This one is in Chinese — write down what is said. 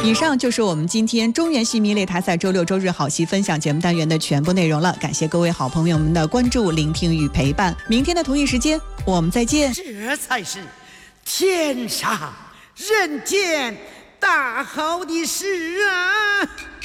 以上就是我们今天中原戏迷擂台赛周六周日好戏分享节目单元的全部内容了，感谢各位好朋友们的关注、聆听与陪伴。明天的同一时间我们再见。 这才是天上人间大好的事啊！